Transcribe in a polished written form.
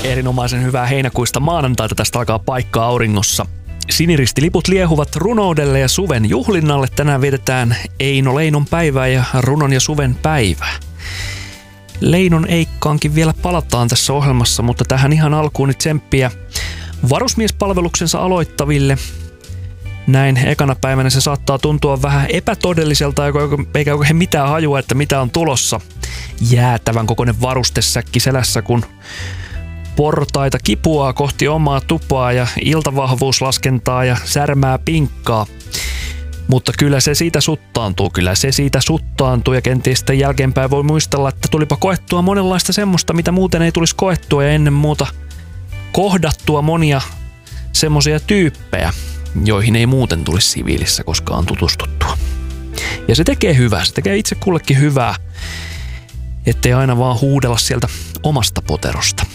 Erinomaisen hyvää heinäkuista maanantaita, tästä alkaa paikka auringossa. Siniristiliput liehuvat runoudelle ja suven juhlinnalle. Tänään vietetään Eino Leinon päivää ja runon ja suven päivää. Leinon Eikkaankin vielä palataan tässä ohjelmassa, mutta tähän ihan alkuun nyt tsemppiä varusmiespalveluksensa aloittaville. Näin ekana päivänä se saattaa tuntua vähän epätodelliselta, eikä oikein mitään hajua, että mitä on tulossa. Jäätävän kokoinen varustesäkki selässä, kun portaita kipuaa kohti omaa tupaa ja iltavahvuuslaskentaa ja särmää pinkkaa. Mutta kyllä se siitä suttaantuu ja kenties sitten jälkeenpäin voi muistella, että tulipa koettua monenlaista semmoista, mitä muuten ei tulisi koettua ja ennen muuta kohdattua monia semmoisia tyyppejä, joihin ei muuten tulisi siviilissä koskaan tutustuttua. Ja se tekee hyvää, se tekee itse kullekin hyvää, ettei aina vaan huudella sieltä omasta poterosta.